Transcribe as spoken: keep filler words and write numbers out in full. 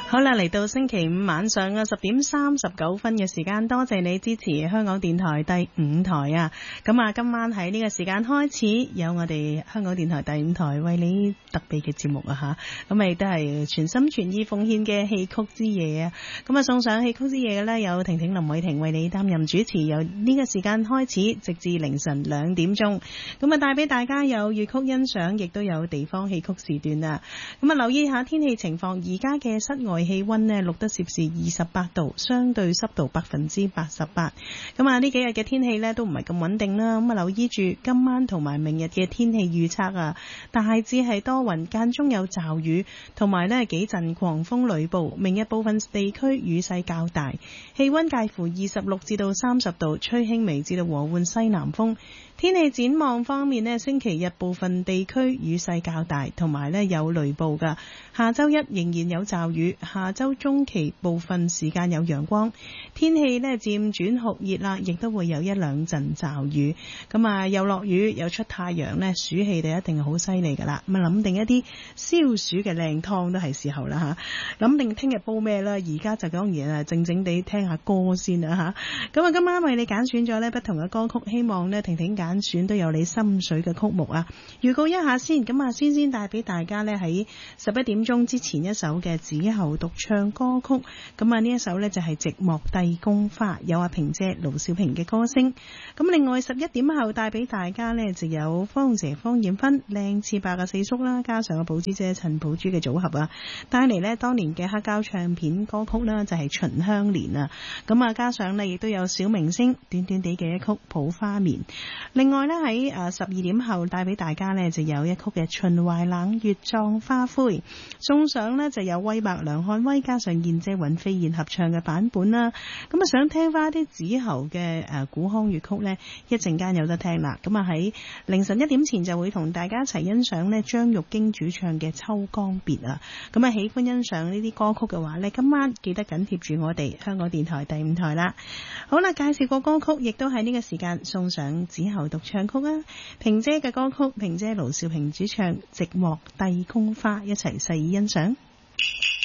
好啦，嚟到星期五晚上嘅十點三十九分嘅時間，多謝你支持香港電台第五台啊！咁啊，今晚喺呢個時間開始有我哋香港電台第五台為你特備嘅節目啊吓，咁啊亦都係全心全意奉獻嘅戲曲之夜啊！咁啊送上戲曲之夜嘅呢，有婷婷林偉婷為你擔任主持，由呢個時間開始直至凌晨兩點鐘，咁啊帶俾大家有粵曲欣賞，亦都有地方戲曲時段啊！咁啊留意下天氣情況，而家嘅室外氣溫呢錄得攝氏二十八度，相對濕度百分之八十八。咁啊呢幾日嘅天氣呢都唔係咁穩定啦。咁啊留意住今晚同埋明日嘅天氣預測啊，大致係多雲，間中有驟雨，同埋呢幾陣狂風雷暴。明日部分地區雨勢較大，氣溫介乎二十六至到三十度，吹輕微至到和緩西南風。天氣展望方面呢，星期日部分地區雨勢較大，同埋呢有雷暴㗎。下周一仍然有驟雨，下周中期部分時間有陽光，天氣呢漸轉酷熱啦，亦都會有一兩陣驟雨。咁啊，又落雨又出太陽呢，暑氣就一定係好犀利噶啦。咁啊，諗定一啲消暑嘅靚湯都係時候啦吓。諗定聽日煲咩啦？而家就講完啊，靜靜地聽下歌先啦吓。咁啊，今晚為你揀選咗呢不同嘅歌曲，希望呢婷婷揀揀選都有你心水嘅曲目啊！預告一下先，咁啊先先帶俾大家呢喺十一點鐘之前一首嘅子喉獨唱歌曲，咁啊呢一首呢就係《寂寞帝宮花》，有阿平姐盧小平嘅歌聲。咁另外十一點後帶俾大家呢就有方姐方艷芬靚次伯嘅四叔啦，加上個寶珠姐陳寶珠嘅組合啊，帶嚟呢當年嘅黑膠唱片歌曲啦，就係《秦香蓮》啊。咁啊加上呢亦都有小明星短短地嘅一曲《抱花眠》。另外呢喺誒十二點後帶俾大家呢就有一曲嘅《秦淮冷月葬花灰》，送上呢就有威伯梁漢威加上燕姐尹飛燕合唱嘅版本啦。咁啊想聽翻啲子喉嘅誒古腔粵曲呢，一陣間有得聽啦。咁啊喺凌晨一點前就會同大家一齊欣賞呢張玉京主唱嘅《秋江別》啊。咁啊喜歡欣賞呢啲歌曲嘅話呢，今晚記得緊貼住我哋香港電台第五台啦。好啦，介紹過歌曲，亦都喺呢個時間送上子喉獨唱曲啊！平姐嘅歌曲，平姐盧兆平主唱《寂寞帝宮花》，一齊細意欣賞。